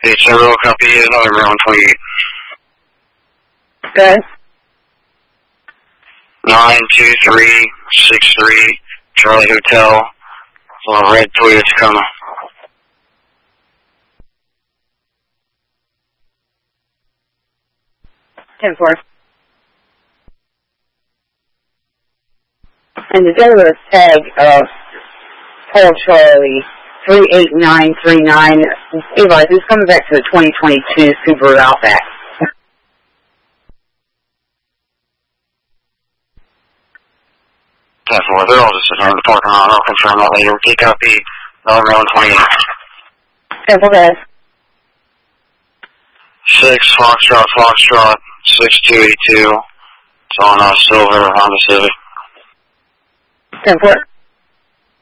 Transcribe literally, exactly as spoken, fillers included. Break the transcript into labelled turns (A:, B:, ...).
A: Hey, several copy, another round twenty-eight.
B: Good.
A: nine two three six three, Charlie Hotel, on a red Toyota Tacoma.
B: ten four. And the dealer is tag of Paul Charlie three eight nine three nine. Levi, who's coming back to the twenty twenty-two Subaru Outback?
A: ten four, they're all just sitting here in the parking lot. I'll confirm that later. Key copy, another round twenty-eight.
B: ten four, guys.
A: six, Foxtrot, Foxtrot, six two eight two. It's on a silver Honda Civic.
B: ten four.